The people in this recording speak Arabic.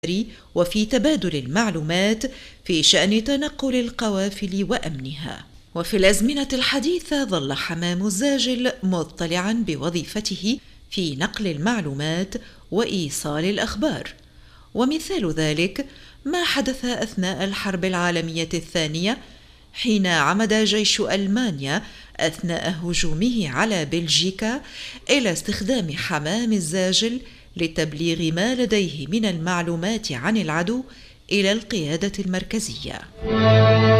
وفي تبادل المعلومات في شأن تنقل القوافل وأمنها. وفي الأزمنة الحديثة ظل حمام الزاجل مطلعاً بوظيفته في نقل المعلومات وإيصال الأخبار، ومثال ذلك ما حدث أثناء الحرب العالمية الثانية، حين عمد جيش ألمانيا أثناء هجومه على بلجيكا إلى استخدام حمام الزاجل لتبليغ ما لديه من المعلومات عن العدو إلى القيادة المركزية.